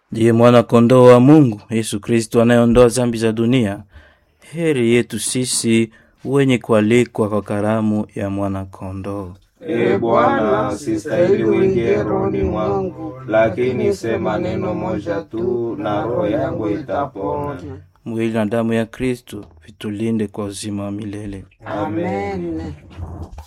Ndiye mwana kondoo wa Mungu, Yesu Kristo anayeondoa dhambi za dunia. Heri yetu sisi wenye kualikwa kwa karamu ya mwana kondoo. Bwana, sistahili uingie rohoni mwangu, lakini sema neno moja tu na roho yangu itapona. Mwili na damu ya Kristo vitulinde kwa uzima wa milele. Amen.